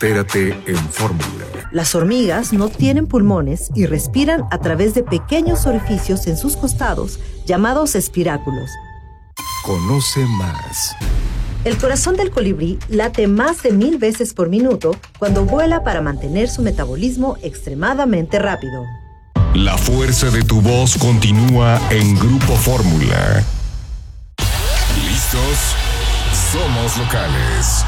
Entérate en Fórmula. Las hormigas no tienen pulmones y respiran a través de pequeños orificios en sus costados, llamados espiráculos. Conoce más. El corazón del colibrí late más de 1000 veces por minuto cuando vuela para mantener su metabolismo extremadamente rápido. La fuerza de tu voz continúa en Grupo Fórmula. ¿Listos? Somos locales.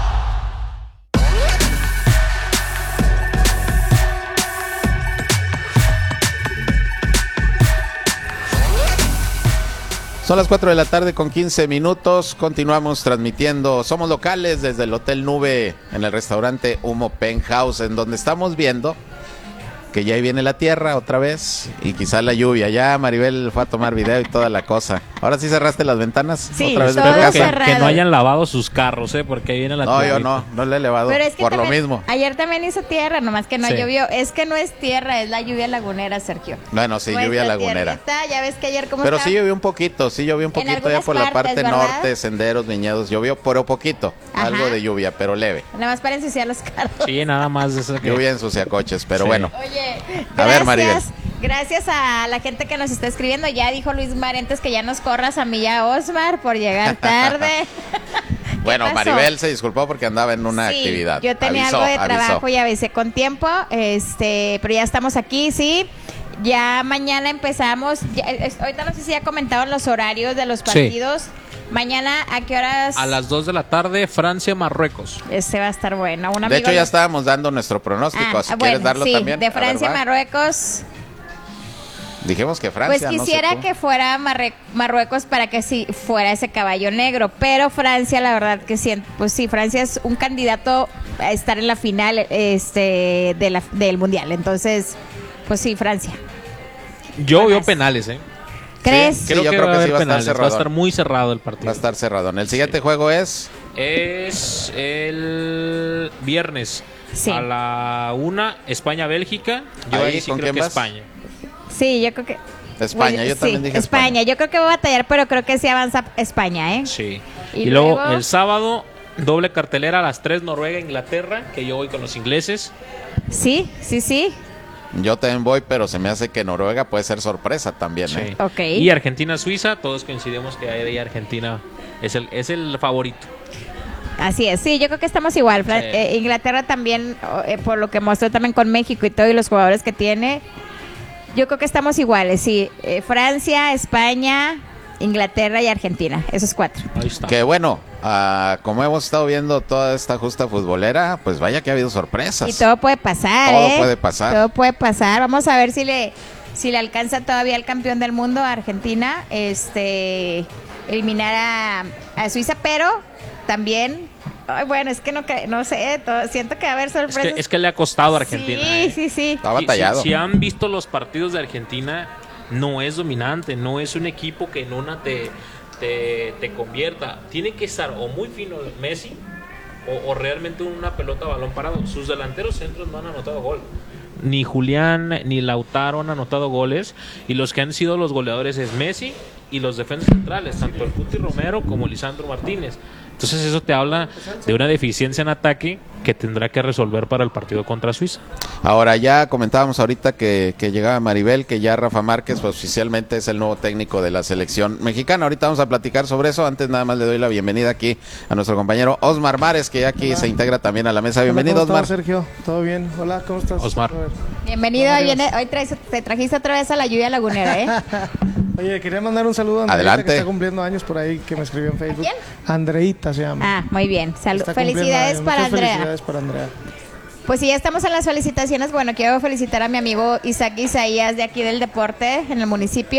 Son las 4 de la tarde con 15 minutos. Continuamos transmitiendo. Somos locales desde el Hotel Nube en el restaurante Humo Penthouse, en donde estamos viendo que ya ahí viene la tierra otra vez y quizá la lluvia. Ya Maribel fue a tomar video y toda la cosa. ¿Ahora sí cerraste las ventanas? Sí, otra vez todo de casa. que no hayan lavado sus carros, porque ahí viene la tierra. No, yo no le he lavado. Pero es que por también, lo mismo. ayer también hizo tierra, nomás que no Sí. llovió. Es que no es tierra, es la lluvia lagunera, Sergio. Bueno, sí, Nuestra lluvia lagunera. tierrita, ya ves que ayer como Pero estaba. sí llovió un poquito ya algunas por la partes, parte ¿verdad? norte, senderos, viñedos, llovió pero poquito, Ajá. algo de lluvia, pero leve. Nada más para ensuciar los carros. Sí, nada más de eso que... Lluvia ensucia coches, pero Sí. bueno. Oye, A ver, Maribel. Gracias a la gente que nos está escribiendo. Ya dijo Luis Marentes que ya nos corras a mí y a Osmar por llegar tarde. Bueno, pasó? Maribel se disculpó porque andaba en una Sí, actividad. yo tenía Avisó, algo de avisó. trabajo y avisé con tiempo, pero ya estamos aquí, sí. Ya mañana empezamos. Ahorita no sé si ya comentaron los horarios de los Sí. partidos. Mañana, ¿a qué horas? A las 2 de la tarde, Francia-Marruecos. Este va a estar bueno. Un De amigo hecho, ya estábamos dando nuestro pronóstico. Si quieres darlo sí, también. de A ver, Francia, va. Marruecos. Dijimos que Francia. Pues quisiera no sé tú. que fuera Marruecos para que sí fuera ese caballo negro, pero Francia, la verdad que sí, pues sí, Francia es un candidato a estar en la final del mundial, entonces, pues sí, Francia. Yo veo Más. penales, ¿Crees? Sí, Creo yo que creo va a que sí haber va a estar penales. Va a cerradón. estar muy cerrado el Va partido. a estar cerrado. El siguiente juego es. Es el viernes. Sí. A la 1, España-Bélgica. Yo Ahí, ahí sí ¿con creo quién que vas? España. Sí, yo creo que España, Pues, yo también dije España. Yo creo que va a batallar, pero creo que sí avanza España, ¿eh? Sí. Y Y luego luego- el sábado, doble cartelera a las 3, Noruega-Inglaterra, que yo voy con los ingleses. Sí. Yo también voy, pero se me hace que Noruega puede ser sorpresa también. Sí. ¿Eh? Ok. Y Argentina-Suiza, todos coincidimos que ahí Argentina es el favorito. Así es, sí, yo creo que estamos igual. Sí. Inglaterra también, por lo que mostró también con México y todo, y los jugadores que tiene, yo creo que estamos iguales, sí. Francia, España, Inglaterra y Argentina, esos 4. Ahí está. Que bueno, como hemos estado viendo toda esta justa futbolera, pues vaya que ha habido sorpresas. Y todo puede pasar, Todo puede pasar. Todo puede pasar. Vamos a ver si le alcanza todavía al campeón del mundo, a Argentina, eliminar a Suiza, pero también, bueno, es que no sé, siento que va a haber sorpresas. Es que le ha costado a Argentina. Sí. Ha batallado. Si han visto los partidos de Argentina, no es dominante, no es un equipo que en una te convierta. Tiene que estar o muy fino Messi o realmente una pelota a balón parado. Sus delanteros centros no han anotado gol. Ni Julián ni Lautaro han anotado goles, y los que han sido los goleadores es Messi y los defensas centrales, tanto el Cuti Romero como Lisandro Martínez. Entonces eso te habla de una deficiencia en ataque que tendrá que resolver para el partido contra Suiza. Ahora ya comentábamos ahorita que llegaba Maribel, que ya Rafa Márquez pues, oficialmente es el nuevo técnico de la selección mexicana. Ahorita vamos a platicar sobre eso. Antes nada más le doy la bienvenida aquí a nuestro compañero Osmar Mares, que ya aquí se integra también a la mesa. Bienvenido, Hola, ¿cómo Osmar. estás, Sergio? ¿Todo bien? Hola, ¿cómo estás? Osmar. Bienvenido, Hola, hoy te trajiste otra vez a la lluvia lagunera, ¿eh? Oye, quería mandar un saludo a Andreita, Adelante. que está cumpliendo años por ahí, que me escribió en Facebook. ¿Quién? Andreita se llama. Ah, muy bien. Está cumpliendo Felicidades años. para Muchas Andrea. Felicidades para Andrea. Pues sí, ya estamos en las felicitaciones. Bueno, quiero felicitar a mi amigo Isaac Isaías de aquí del deporte en el municipio.